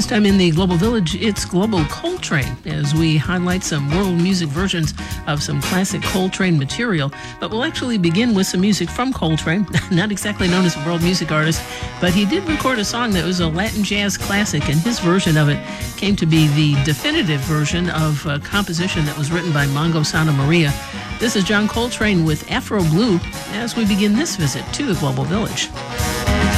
Time in the Global Village, it's Global Coltrane as we highlight some world music versions of some classic Coltrane material. But we'll actually begin with some music from Coltrane, not exactly known as a world music artist, but he did record a song that was a Latin jazz classic, and his version of it came to be the definitive version of a composition that was written by Mongo Santa Maria. This is John Coltrane with Afro Blue as we begin this visit to the Global Village.